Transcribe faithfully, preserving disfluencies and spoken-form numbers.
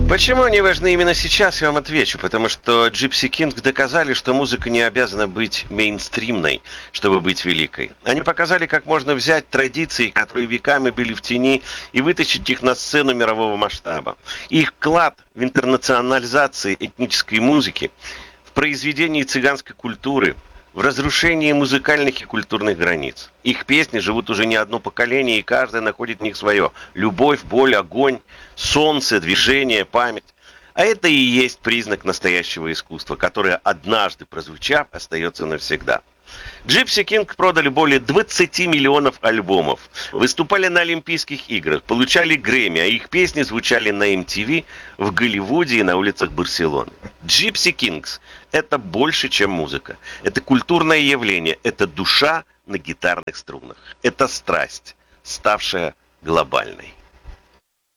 Почему они важны именно сейчас, я вам отвечу. Потому что Gypsy Kings доказали, что музыка не обязана быть мейнстримной, чтобы быть великой. Они показали, как можно взять традиции, которые веками были в тени, и вытащить их на сцену мирового масштаба. Их вклад в интернационализацию этнической музыки, в произведении цыганской культуры, в разрушении музыкальных и культурных границ. Их песни живут уже не одно поколение, и каждый находит в них свое. Любовь, боль, огонь, солнце, движение, память. А это и есть признак настоящего искусства, которое, однажды прозвучав, остается навсегда. Gypsy Kings продали более двадцати миллионов альбомов, выступали на Олимпийских играх, получали Грэмми, а их песни звучали на эм ти ви, в Голливуде и на улицах Барселоны. Gypsy Kings – это больше, чем музыка. Это культурное явление, это душа на гитарных струнах. Это страсть, ставшая глобальной.